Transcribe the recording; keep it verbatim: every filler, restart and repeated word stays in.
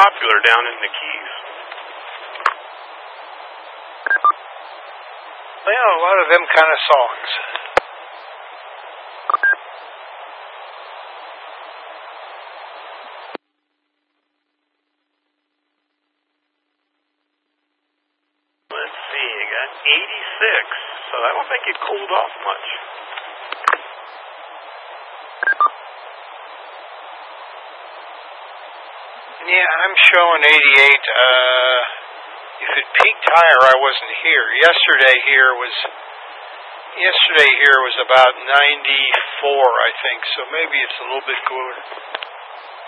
popular down in the Keys. Well, a lot of them kind of songs. Let's see, you got eighty-six, so I don't think it cooled off much. Yeah, I'm showing eighty-eight. Uh, if it peaked higher, I wasn't here. Yesterday here was, yesterday here was about ninety-four, I think, so maybe it's a little bit cooler.